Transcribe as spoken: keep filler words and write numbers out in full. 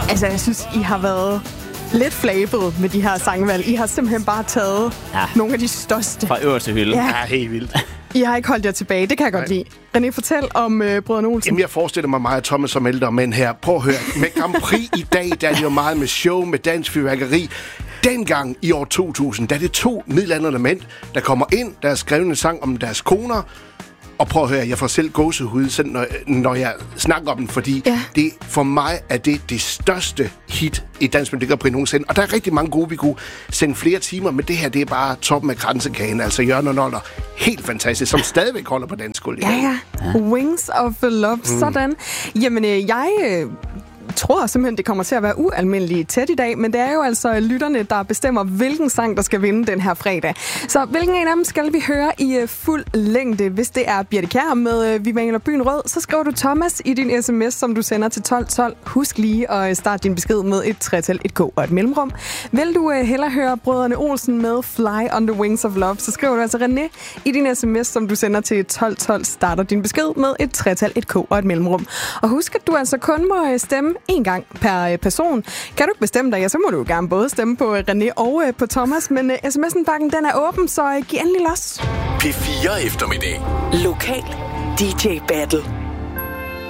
Altså, jeg synes, I har været lidt flabet med de her sangvalg. I har simpelthen bare taget ja. nogle af de største. Fra øverste hylde. Ja, Ja, helt vildt. I har ikke holdt jer tilbage. Det kan jeg godt lide. René, fortæl om øh, Brødrene Olsen. Jamen, jeg forestiller mig meget Thomas som ældre mænd her. Prøv at høre. Med Grand Prix i dag, der er det jo meget med show, med dans, fyrværkeri. Dengang i år to tusind, der er det to middelaldrende mænd, der kommer ind, der har skrevet en sang om deres koner. Og prøv at høre, jeg får selv gåsehud, selv når, når jeg snakker om den, fordi ja. det for mig er det det største hit i Dansk Melodi Grand Prix nogensinde. Og der er rigtig mange gode, vi kunne sende flere timer, men det her, det er bare toppen af kransekagen. Altså Jørgen og Noller, helt fantastisk, som stadigvæk holder på dansk guld. Ja, ja. ja. Wings of Love, mm. sådan. Jamen, øh, jeg... Øh Jeg tror simpelthen, det kommer til at være ualmindeligt tæt i dag, men det er jo altså lytterne, der bestemmer, hvilken sang, der skal vinde den her fredag. Så hvilken en af dem skal vi høre i uh, fuld længde? Hvis det er Birthe Kjær med uh, Vi maler byen rød, så skriver du Thomas i din sms, som du sender til tolv tolv. Husk lige at starte din besked med et tretal, et K og et mellemrum. Vil du uh, hellere høre Brødrene Olsen med Fly on the Wings of Love, så skriver du altså René i din sms, som du sender til tolv tolv. Starter din besked med et tretal, et K og et mellemrum. Og husk, at du altså kun må uh, stemme en gang per person. Kan du ikke bestemme dig, ja, så må du jo gerne både stemme på René og uh, på Thomas, men uh, sms'en-bakken, den er åben, så uh, giv endelig los. P fire eftermiddag. Lokal D J Battle.